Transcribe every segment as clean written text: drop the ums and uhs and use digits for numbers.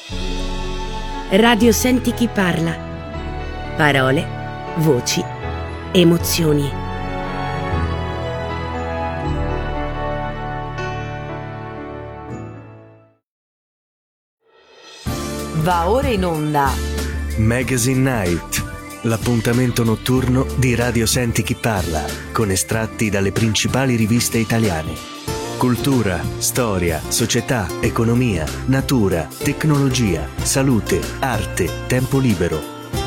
Radio Senti chi parla. Parole, voci, emozioni. Va ora in onda Magazine Night, l'appuntamento notturno di Radio Senti chi parla, con estratti dalle principali riviste italiane. Cultura, storia, società, economia, natura, tecnologia, salute, arte, tempo libero.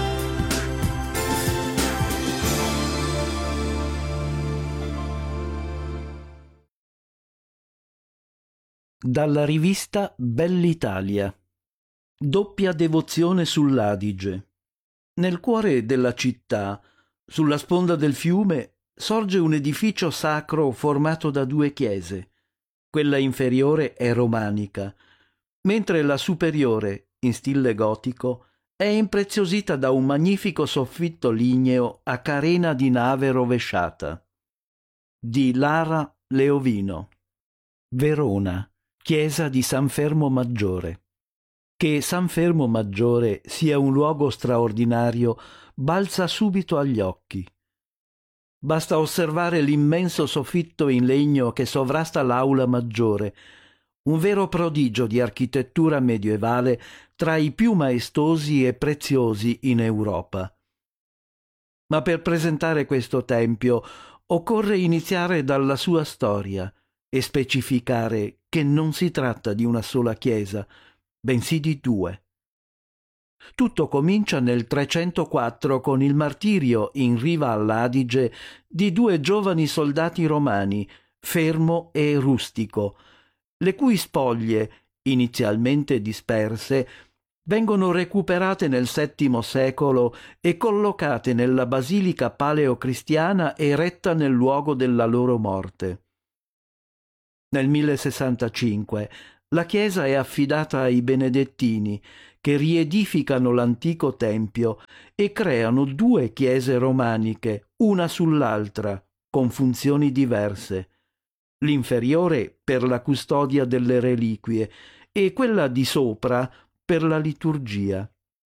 Dalla rivista Bell'Italia. Doppia devozione sull'Adige. Nel cuore della città, sulla sponda del fiume, sorge un edificio sacro formato da due chiese. Quella inferiore è romanica, mentre la superiore, in stile gotico, è impreziosita da un magnifico soffitto ligneo a carena di nave rovesciata. Di Lara Leovino. Verona, chiesa di San Fermo Maggiore. Che San Fermo Maggiore sia un luogo straordinario balza subito agli occhi. Basta osservare l'immenso soffitto in legno che sovrasta l'aula maggiore, un vero prodigio di architettura medievale tra i più maestosi e preziosi in Europa. Ma per presentare questo tempio occorre iniziare dalla sua storia e specificare che non si tratta di una sola chiesa, bensì di due. Tutto comincia nel 304 con il martirio in riva all'Adige di due giovani soldati romani, Fermo e Rustico, le cui spoglie, inizialmente disperse, vengono recuperate nel VII secolo e collocate nella basilica paleocristiana eretta nel luogo della loro morte. Nel 1065 la chiesa è affidata ai benedettini, che riedificano l'antico tempio e creano due chiese romaniche, una sull'altra, con funzioni diverse. L'inferiore per la custodia delle reliquie e quella di sopra per la liturgia.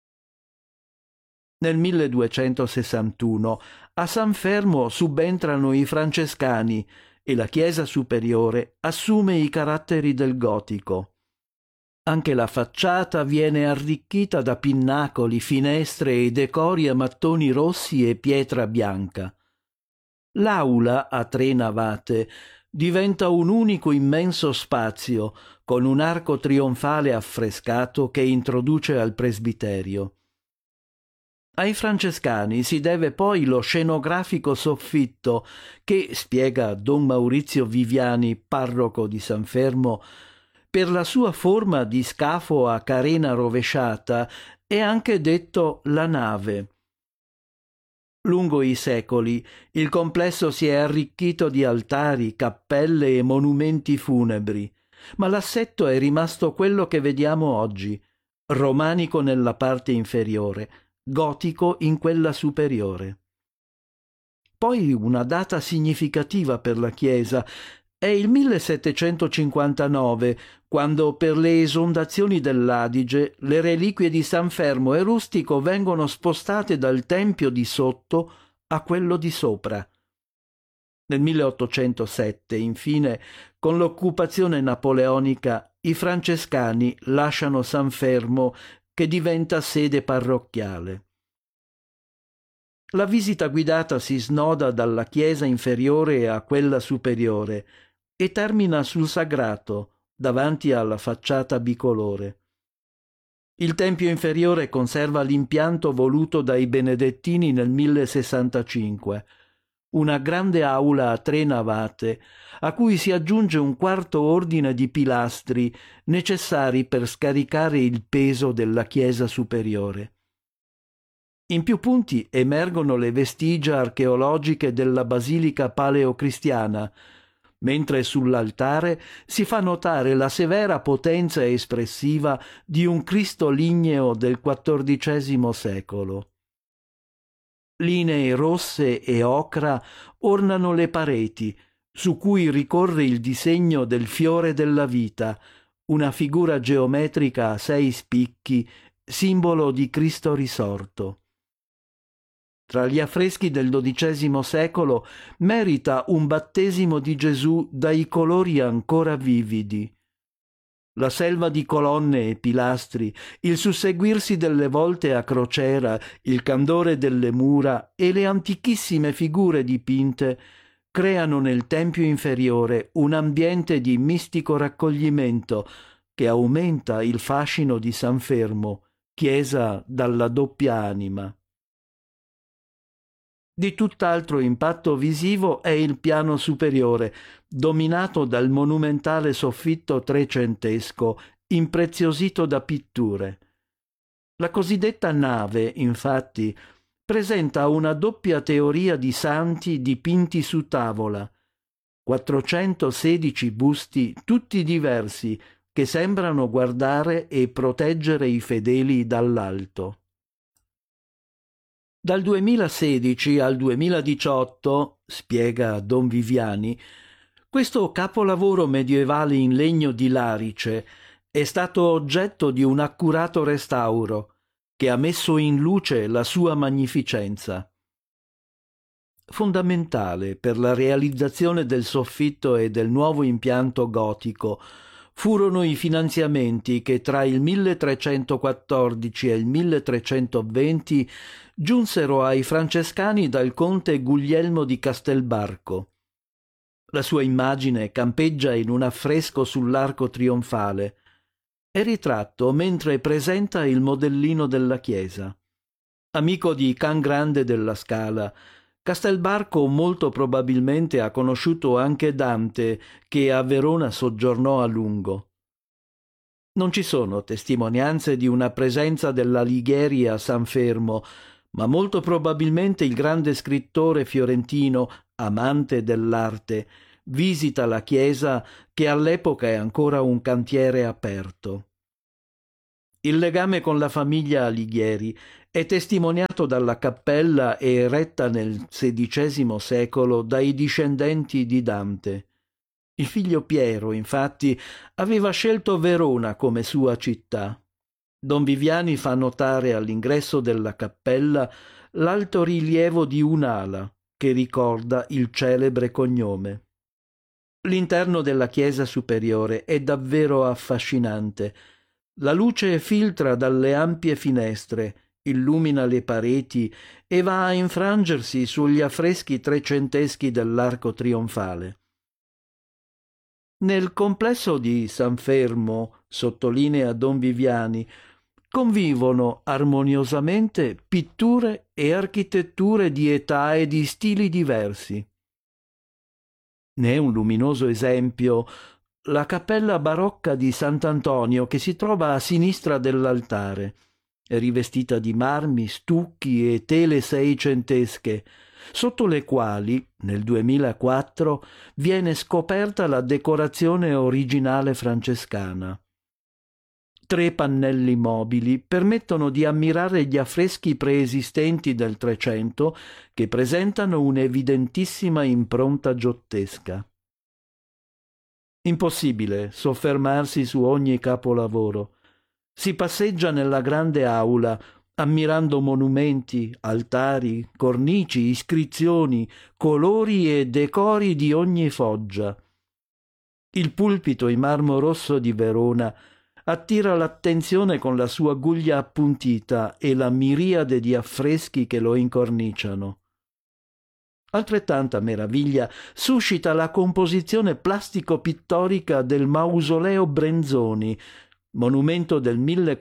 Nel 1261 a San Fermo subentrano i francescani e la chiesa superiore assume i caratteri del gotico. Anche la facciata viene arricchita da pinnacoli, finestre e decori a mattoni rossi e pietra bianca. L'aula, a 3 navate, diventa un unico immenso spazio, con un arco trionfale affrescato che introduce al presbiterio. Ai francescani si deve poi lo scenografico soffitto che, spiega Don Maurizio Viviani, parroco di San Fermo, per la sua forma di scafo a carena rovesciata è anche detto la nave. Lungo i secoli il complesso si è arricchito di altari, cappelle e monumenti funebri, ma l'assetto è rimasto quello che vediamo oggi, romanico nella parte inferiore, gotico in quella superiore. Poi una data significativa per la chiesa è il 1759, quando per le esondazioni dell'Adige le reliquie di San Fermo e Rustico vengono spostate dal tempio di sotto a quello di sopra. Nel 1807, infine, con l'occupazione napoleonica, i francescani lasciano San Fermo, che diventa sede parrocchiale. La visita guidata si snoda dalla chiesa inferiore a quella superiore e termina sul sagrato, davanti alla facciata bicolore. Il tempio inferiore conserva l'impianto voluto dai benedettini nel 1065, una grande aula a 3 navate, a cui si aggiunge un quarto ordine di pilastri necessari per scaricare il peso della chiesa superiore. In più punti emergono le vestigia archeologiche della basilica paleocristiana, mentre sull'altare si fa notare la severa potenza espressiva di un Cristo ligneo del XIV secolo. Linee rosse e ocra ornano le pareti, su cui ricorre il disegno del fiore della vita, una figura geometrica a 6 spicchi, simbolo di Cristo risorto. Tra gli affreschi del XII secolo merita un battesimo di Gesù dai colori ancora vividi. La selva di colonne e pilastri, il susseguirsi delle volte a crociera, il candore delle mura e le antichissime figure dipinte creano nel tempio inferiore un ambiente di mistico raccoglimento che aumenta il fascino di San Fermo, chiesa dalla doppia anima. Di tutt'altro impatto visivo è il piano superiore, dominato dal monumentale soffitto trecentesco, impreziosito da pitture. La cosiddetta nave, infatti, presenta una doppia teoria di santi dipinti su tavola, 416 busti tutti diversi che sembrano guardare e proteggere i fedeli dall'alto. Dal 2016 al 2018, spiega Don Viviani, questo capolavoro medievale in legno di larice è stato oggetto di un accurato restauro che ha messo in luce la sua magnificenza. Fondamentale per la realizzazione del soffitto e del nuovo impianto gotico furono i finanziamenti che tra il 1314 e il 1320 giunsero ai francescani dal conte Guglielmo di Castelbarco. La sua immagine campeggia in un affresco sull'arco trionfale. È ritratto mentre presenta il modellino della chiesa. Amico di Can Grande della Scala, Castelbarco molto probabilmente ha conosciuto anche Dante, che a Verona soggiornò a lungo. Non ci sono testimonianze di una presenza dell'Alighieri a San Fermo, ma molto probabilmente il grande scrittore fiorentino, amante dell'arte, visita la chiesa che all'epoca è ancora un cantiere aperto. Il legame con la famiglia Alighieri è testimoniato dalla cappella eretta nel XVI secolo dai discendenti di Dante. Il figlio Piero, infatti, aveva scelto Verona come sua città. Don Viviani fa notare all'ingresso della cappella l'alto rilievo di un'ala che ricorda il celebre cognome. L'interno della chiesa superiore è davvero affascinante. La luce filtra dalle ampie finestre, illumina le pareti e va a infrangersi sugli affreschi trecenteschi dell'arco trionfale. Nel complesso di San Fermo, sottolinea Don Viviani, convivono armoniosamente pitture e architetture di età e di stili diversi. Ne è un luminoso esempio la cappella barocca di Sant'Antonio che si trova a sinistra dell'altare. È rivestita di marmi, stucchi e tele seicentesche, sotto le quali, nel 2004, viene scoperta la decorazione originale francescana. 3 pannelli mobili permettono di ammirare gli affreschi preesistenti del Trecento che presentano un'evidentissima impronta giottesca. Impossibile soffermarsi su ogni capolavoro. Si passeggia nella grande aula, ammirando monumenti, altari, cornici, iscrizioni, colori e decori di ogni foggia. Il pulpito in marmo rosso di Verona attira l'attenzione con la sua guglia appuntita e la miriade di affreschi che lo incorniciano. Altrettanta meraviglia suscita la composizione plastico-pittorica del Mausoleo Brenzoni, monumento del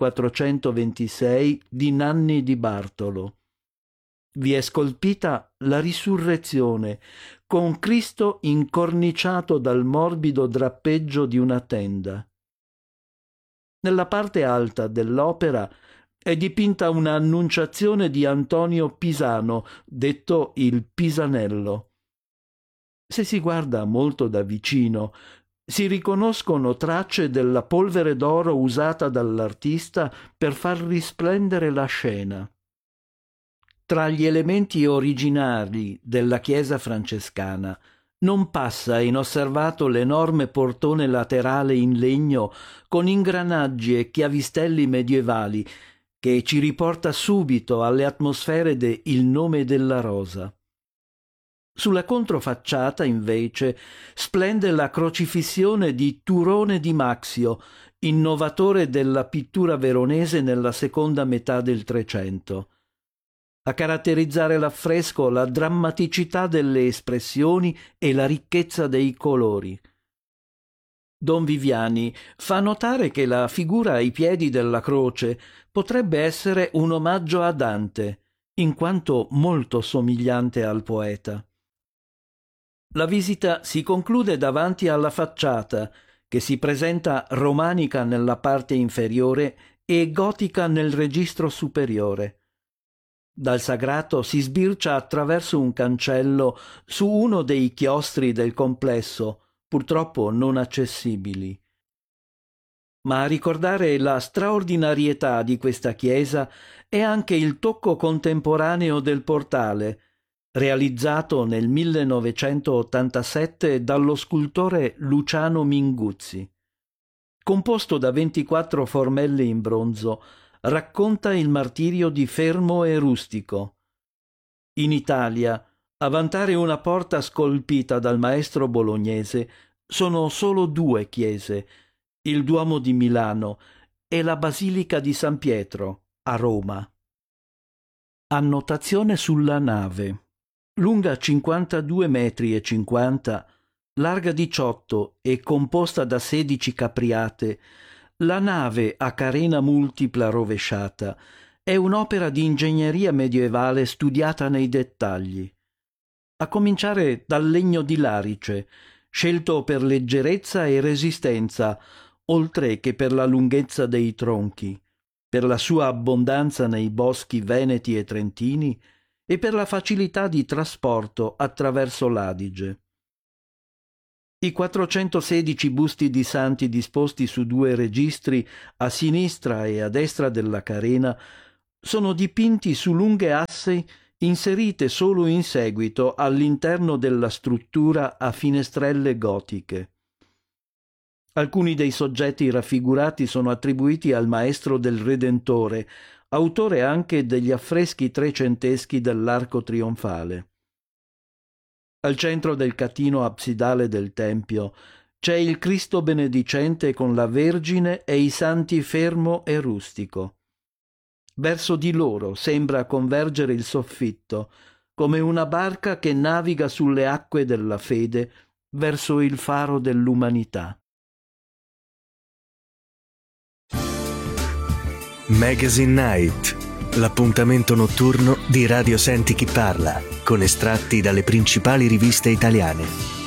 1426 di Nanni di Bartolo. Vi è scolpita la Risurrezione, con Cristo incorniciato dal morbido drappeggio di una tenda. Nella parte alta dell'opera è dipinta una annunciazione di Antonio Pisano, detto il Pisanello. Se si guarda molto da vicino, si riconoscono tracce della polvere d'oro usata dall'artista per far risplendere la scena. Tra gli elementi originari della chiesa francescana non passa inosservato l'enorme portone laterale in legno con ingranaggi e chiavistelli medievali che ci riporta subito alle atmosfere de Il nome della rosa. Sulla controfacciata, invece, splende la crocifissione di Turone di Maxio, innovatore della pittura veronese nella seconda metà del Trecento. A caratterizzare l'affresco la drammaticità delle espressioni e la ricchezza dei colori. Don Viviani fa notare che la figura ai piedi della croce potrebbe essere un omaggio a Dante, in quanto molto somigliante al poeta. La visita si conclude davanti alla facciata, che si presenta romanica nella parte inferiore e gotica nel registro superiore. Dal sagrato si sbircia attraverso un cancello su uno dei chiostri del complesso, purtroppo non accessibili. Ma a ricordare la straordinarietà di questa chiesa è anche il tocco contemporaneo del portale, realizzato nel 1987 dallo scultore Luciano Minguzzi. Composto da 24 formelle in bronzo, racconta il martirio di Fermo e Rustico. In Italia, a vantare una porta scolpita dal maestro bolognese sono solo 2 chiese, il Duomo di Milano e la Basilica di San Pietro, a Roma. Annotazione sulla nave. Lunga 52 metri e 50, larga 18 e composta da 16 capriate, la nave a carena multipla rovesciata è un'opera di ingegneria medievale studiata nei dettagli. A cominciare dal legno di larice, scelto per leggerezza e resistenza, oltre che per la lunghezza dei tronchi, per la sua abbondanza nei boschi veneti e trentini e per la facilità di trasporto attraverso l'Adige. I 416 busti di santi disposti su 2 registri a sinistra e a destra della carena sono dipinti su lunghe assi inserite solo in seguito all'interno della struttura a finestrelle gotiche. Alcuni dei soggetti raffigurati sono attribuiti al maestro del Redentore, autore anche degli affreschi trecenteschi dell'arco trionfale. Al centro del catino absidale del Tempio c'è il Cristo benedicente con la Vergine e i santi Fermo e Rustico. Verso di loro sembra convergere il soffitto, come una barca che naviga sulle acque della fede verso il faro dell'umanità. Magazine Night, l'appuntamento notturno di Radio Senti Chi Parla, con estratti dalle principali riviste italiane.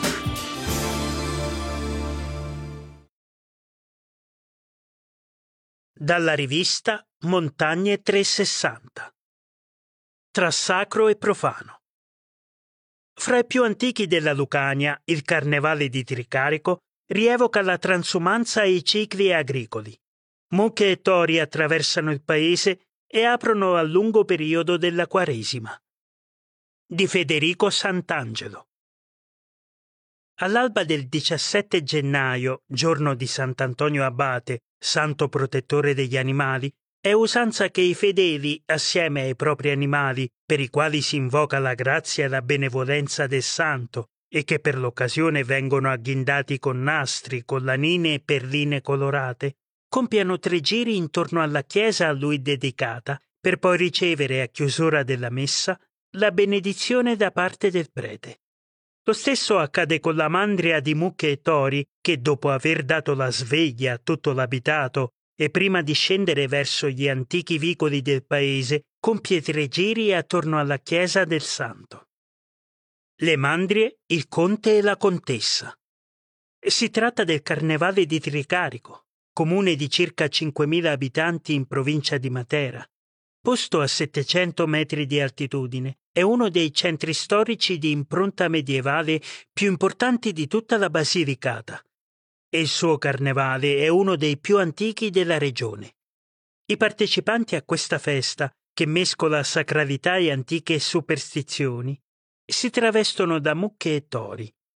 Dalla rivista Montagne 360. Tra sacro e profano. Fra i più antichi della Lucania, il Carnevale di Tricarico rievoca la transumanza e i cicli agricoli. Mucche e tori attraversano il paese e aprono al lungo periodo della Quaresima. Di Federico Sant'Angelo. All'alba del 17 gennaio, giorno di Sant'Antonio Abate, santo protettore degli animali, è usanza che i fedeli, assieme ai propri animali, per i quali si invoca la grazia e la benevolenza del santo, e che per l'occasione vengono agghindati con nastri, collanine e perline colorate, compiano 3 giri intorno alla chiesa a lui dedicata, per poi ricevere a chiusura della messa la benedizione da parte del prete. Lo stesso accade con la mandria di mucche e tori che, dopo aver dato la sveglia a tutto l'abitato e prima di scendere verso gli antichi vicoli del paese, compie 3 giri attorno alla chiesa del santo. Le mandrie, il conte e la contessa. Si tratta del Carnevale di Tricarico, comune di circa 5.000 abitanti in provincia di Matera. Posto a 700 metri di altitudine, è uno dei centri storici di impronta medievale più importanti di tutta la Basilicata e il suo carnevale è uno dei più antichi della regione. I partecipanti a questa festa, che mescola sacralità e antiche superstizioni, si travestono da mucche e tori,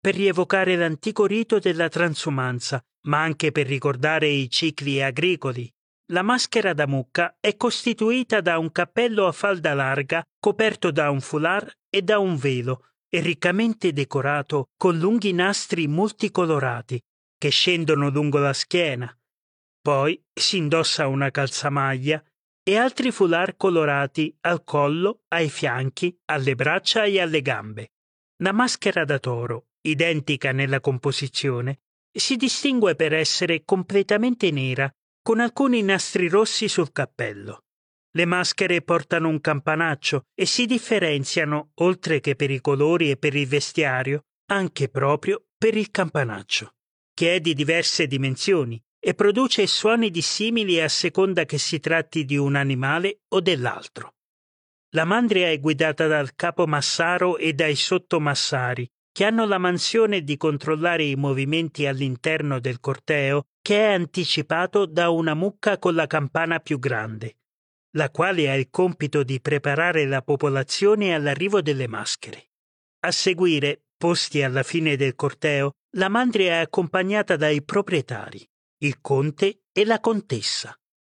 per rievocare l'antico rito della transumanza, ma anche per ricordare i cicli agricoli. La maschera da mucca è costituita da un cappello a falda larga coperto da un foulard e da un velo e riccamente decorato con lunghi nastri multicolorati che scendono lungo la schiena. Poi si indossa una calzamaglia e altri foulard colorati al collo, ai fianchi, alle braccia e alle gambe. La maschera da toro, identica nella composizione, si distingue per essere completamente nera con alcuni nastri rossi sul cappello. Le maschere portano un campanaccio e si differenziano, oltre che per i colori e per il vestiario, anche proprio per il campanaccio, che è di diverse dimensioni e produce suoni dissimili a seconda che si tratti di un animale o dell'altro. La mandria è guidata dal capo massaro e dai sottomassari, che hanno la mansione di controllare i movimenti all'interno del corteo, che è anticipato da una mucca con la campana più grande, la quale ha il compito di preparare la popolazione all'arrivo delle maschere. A seguire, posti alla fine del corteo, la mandria è accompagnata dai proprietari, il conte e la contessa.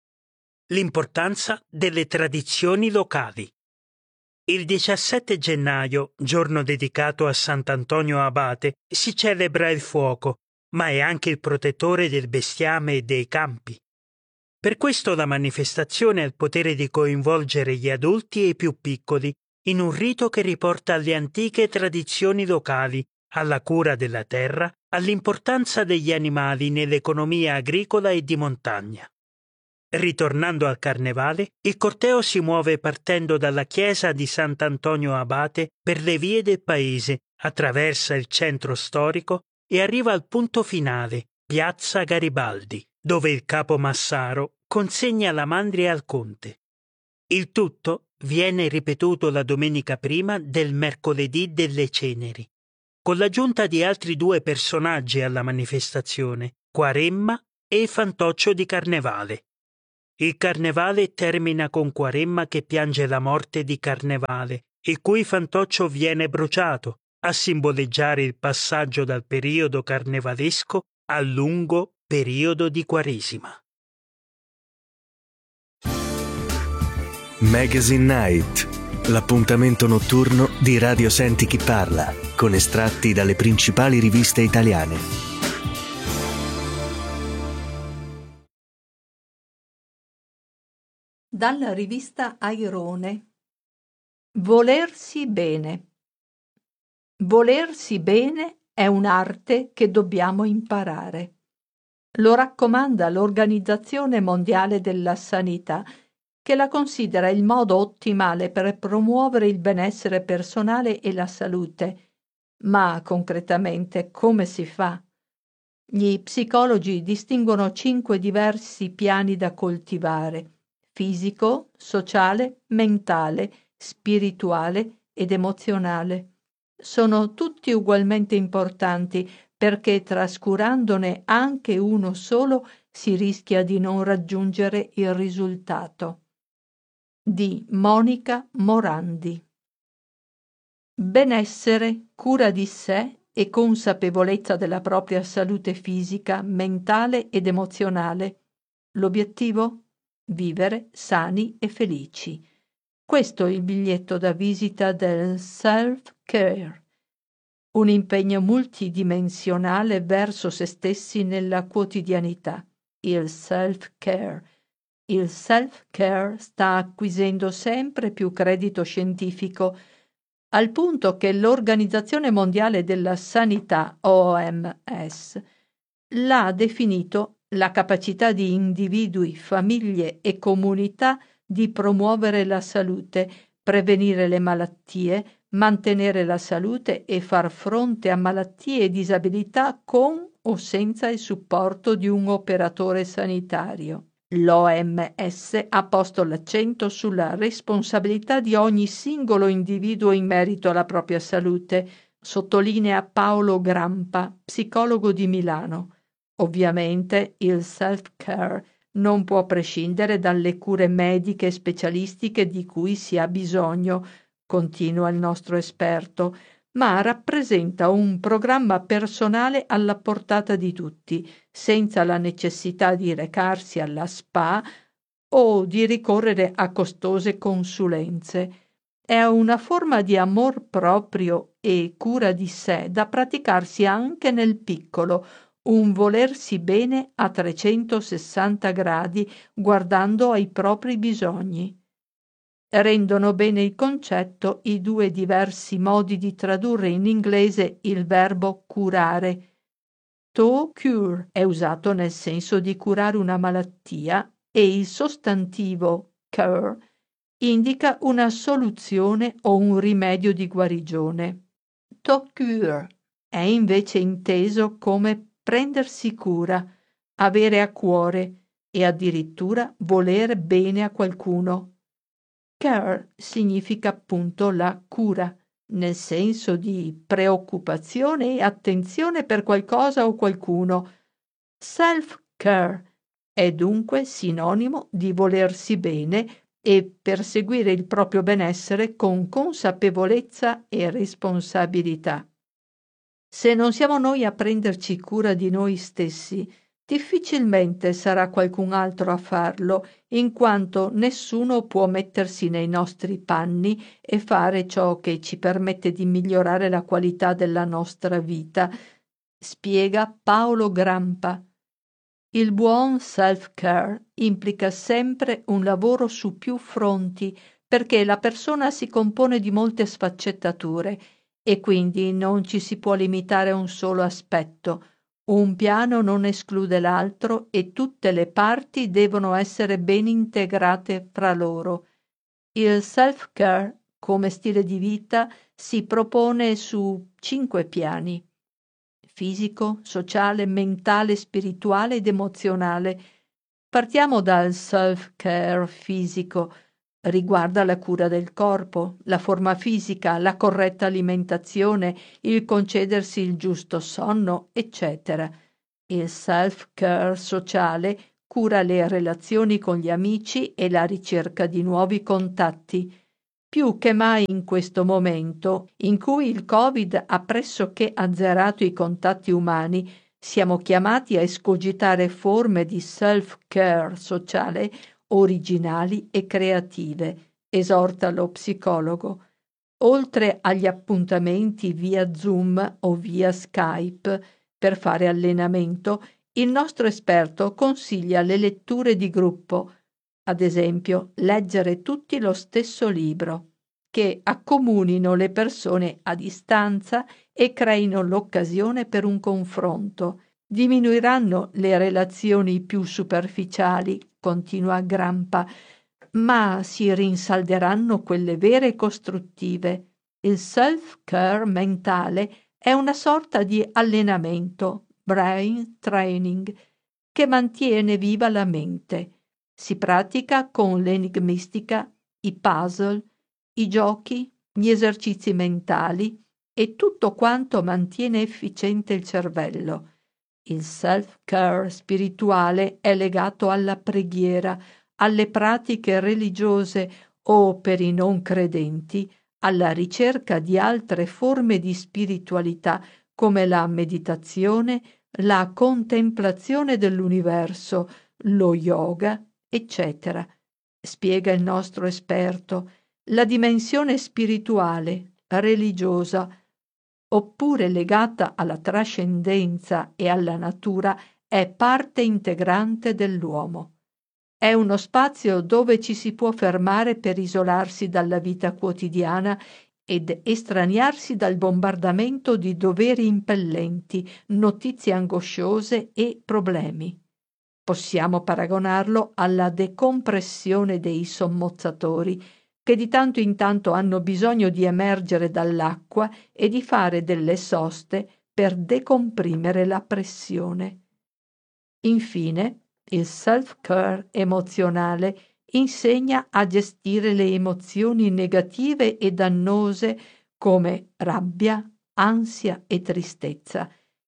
L'importanza delle tradizioni locali. Il 17 gennaio, giorno dedicato a Sant'Antonio Abate, si celebra il fuoco, ma è anche il protettore del bestiame e dei campi. Per questo la manifestazione ha il potere di coinvolgere gli adulti e i più piccoli in un rito che riporta alle antiche tradizioni locali, alla cura della terra, all'importanza degli animali nell'economia agricola e di montagna. Ritornando al carnevale, il corteo si muove partendo dalla chiesa di Sant'Antonio Abate per le vie del paese, attraversa il centro storico e arriva al punto finale, Piazza Garibaldi, dove il capo massaro consegna la mandria al conte. Il tutto viene ripetuto la domenica prima del mercoledì delle ceneri, con l'aggiunta di altri 2 personaggi alla manifestazione, Quaremma e il fantoccio di Carnevale. Il Carnevale termina con Quaremma che piange la morte di Carnevale, il cui fantoccio viene bruciato, a simboleggiare il passaggio dal periodo carnevalesco al lungo periodo di Quaresima. Magazine Night, l'appuntamento notturno di Radio Senti Chi Parla, con estratti dalle principali riviste italiane. Dalla rivista Airone. Volersi bene. Volersi bene è un'arte che dobbiamo imparare. Lo raccomanda l'Organizzazione Mondiale della Sanità, che la considera il modo ottimale per promuovere il benessere personale e la salute. Ma concretamente come si fa? Gli psicologi distinguono 5 diversi piani da coltivare: fisico, sociale, mentale, spirituale ed emozionale. Sono tutti ugualmente importanti perché trascurandone anche uno solo si rischia di non raggiungere il risultato. Di Monica Morandi. Benessere, cura di sé e consapevolezza della propria salute fisica, mentale ed emozionale. L'obiettivo? Vivere sani e felici. Questo è il biglietto da visita del self-care, un impegno multidimensionale verso se stessi nella quotidianità. Il self-care. Il self-care sta acquisendo sempre più credito scientifico, al punto che l'Organizzazione Mondiale della Sanità, OMS, l'ha definito la capacità di individui, famiglie e comunità di promuovere la salute, prevenire le malattie, mantenere la salute e far fronte a malattie e disabilità con o senza il supporto di un operatore sanitario. L'OMS ha posto l'accento sulla responsabilità di ogni singolo individuo in merito alla propria salute, sottolinea Paolo Grampa, psicologo di Milano. Ovviamente il self-care non può prescindere dalle cure mediche e specialistiche di cui si ha bisogno, continua il nostro esperto, ma rappresenta un programma personale alla portata di tutti, senza la necessità di recarsi alla spa o di ricorrere a costose consulenze. È una forma di amor proprio e cura di sé da praticarsi anche nel piccolo, un volersi bene a 360 gradi guardando ai propri bisogni. Rendono bene il concetto i due diversi modi di tradurre in inglese il verbo curare. To cure è usato nel senso di curare una malattia e il sostantivo cure indica una soluzione o un rimedio di guarigione. To cure è invece inteso come prendersi cura, avere a cuore e addirittura volere bene a qualcuno. Care significa appunto la cura, nel senso di preoccupazione e attenzione per qualcosa o qualcuno. Self-care è dunque sinonimo di volersi bene e perseguire il proprio benessere con consapevolezza e responsabilità. Se non siamo noi a prenderci cura di noi stessi, difficilmente sarà qualcun altro a farlo, in quanto nessuno può mettersi nei nostri panni e fare ciò che ci permette di migliorare la qualità della nostra vita, spiega Paolo Grampa. Il buon self-care implica sempre un lavoro su più fronti, perché la persona si compone di molte sfaccettature e quindi non ci si può limitare a un solo aspetto. Un piano non esclude l'altro e tutte le parti devono essere ben integrate fra loro. Il self-care come stile di vita si propone su 5 piani: fisico, sociale, mentale, spirituale ed emozionale. Partiamo dal self-care fisico. Riguarda la cura del corpo, la forma fisica, la corretta alimentazione, il concedersi il giusto sonno, eccetera. Il self-care sociale cura le relazioni con gli amici e la ricerca di nuovi contatti. Più che mai in questo momento, in cui il Covid ha pressoché azzerato i contatti umani, siamo chiamati a escogitare forme di self-care sociale originali e creative, esorta lo psicologo. Oltre agli appuntamenti via Zoom o via Skype per fare allenamento, il nostro esperto consiglia le letture di gruppo, ad esempio leggere tutti lo stesso libro, che accomunino le persone a distanza e creino l'occasione per un confronto. Diminuiranno le relazioni più superficiali, continua Grampa, ma si rinsalderanno quelle vere e costruttive. Il self-care mentale è una sorta di allenamento, brain training, che mantiene viva la mente. Si pratica con l'enigmistica, i puzzle, i giochi, gli esercizi mentali e tutto quanto mantiene efficiente il cervello. Il self-care spirituale è legato alla preghiera, alle pratiche religiose o, per i non credenti, alla ricerca di altre forme di spiritualità come la meditazione, la contemplazione dell'universo, lo yoga, eccetera. Spiega il nostro esperto, la dimensione spirituale, religiosa, oppure legata alla trascendenza e alla natura, è parte integrante dell'uomo. È uno spazio dove ci si può fermare per isolarsi dalla vita quotidiana ed estraniarsi dal bombardamento di doveri impellenti, notizie angosciose e problemi. Possiamo paragonarlo alla decompressione dei sommozzatori, che di tanto in tanto hanno bisogno di emergere dall'acqua e di fare delle soste per decomprimere la pressione. Infine, il self-care emozionale insegna a gestire le emozioni negative e dannose come rabbia, ansia e tristezza.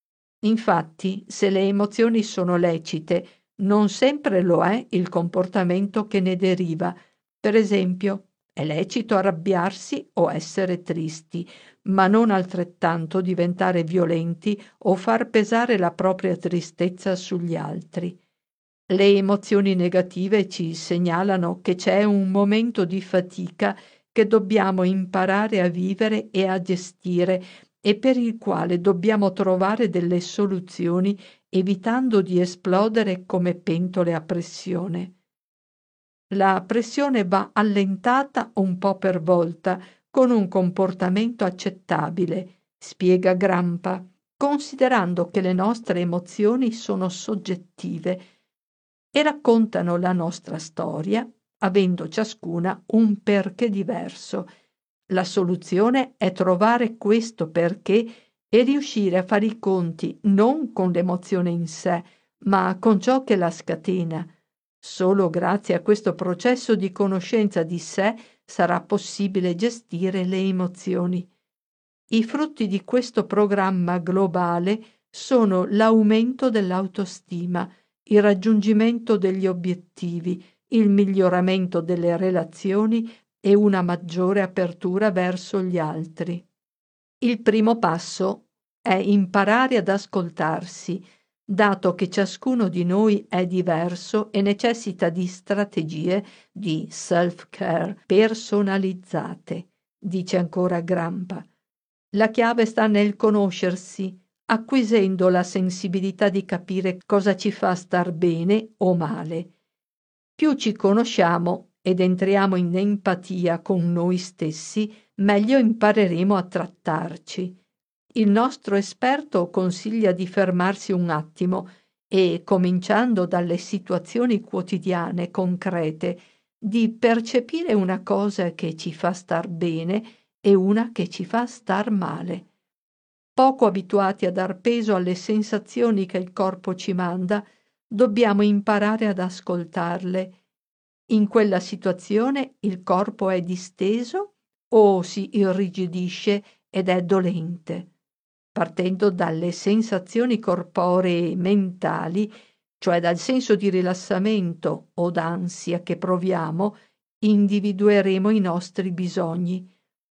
Infatti, se le emozioni sono lecite, non sempre lo è il comportamento che ne deriva. Per esempio, È lecito arrabbiarsi o essere tristi, ma non altrettanto diventare violenti o far pesare la propria tristezza sugli altri. Le emozioni negative ci segnalano che c'è un momento di fatica che dobbiamo imparare a vivere e a gestire e per il quale dobbiamo trovare delle soluzioni evitando di esplodere come pentole a pressione. La pressione va allentata un po' per volta con un comportamento accettabile, spiega Grampa, considerando che le nostre emozioni sono soggettive e raccontano la nostra storia, avendo ciascuna un perché diverso. La soluzione è trovare questo perché e riuscire a fare i conti non con l'emozione in sé, ma con ciò che la scatena. Solo grazie a questo processo di conoscenza di sé sarà possibile gestire le emozioni. I frutti di questo programma globale sono l'aumento dell'autostima, il raggiungimento degli obiettivi, il miglioramento delle relazioni e una maggiore apertura verso gli altri. Il primo passo è imparare ad ascoltarsi, dato che ciascuno di noi è diverso e necessita di strategie di self-care personalizzate, dice ancora Grampa. La chiave sta nel conoscersi, acquisendo la sensibilità di capire cosa ci fa star bene o male. Più ci conosciamo ed entriamo in empatia con noi stessi, meglio impareremo a trattarci. Il nostro esperto consiglia di fermarsi un attimo e, cominciando dalle situazioni quotidiane concrete, di percepire una cosa che ci fa star bene e una che ci fa star male. Poco abituati a dar peso alle sensazioni che il corpo ci manda, dobbiamo imparare ad ascoltarle. In quella situazione il corpo è disteso o si irrigidisce ed è dolente. Partendo dalle sensazioni corporee e mentali, cioè dal senso di rilassamento o d'ansia che proviamo, individueremo i nostri bisogni.